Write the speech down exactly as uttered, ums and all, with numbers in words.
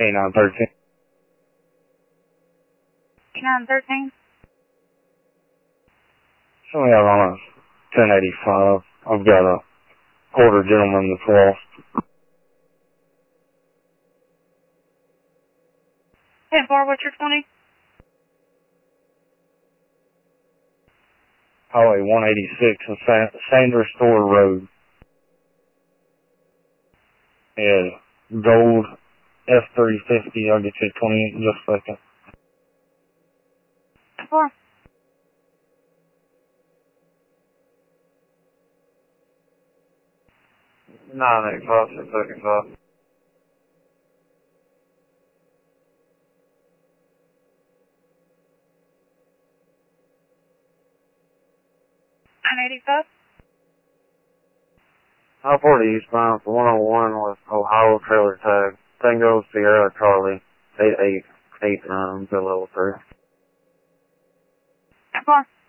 eight nine thirteen. eight nine thirteen? So we have on a ten eighty-five. I've got a older gentleman that's lost. ten four, what's your twenty? Highway one eighty-six on Sa- Sandra Store Road. Yeah, gold F three fifty. I'll get you twenty in just a second. ten four. nine eight five six seven five. nine eighty-five? I forty eastbound for one oh one with Ohio trailer tag. Tango Sierra Charlie. eight eight eight nine to level three. ten four.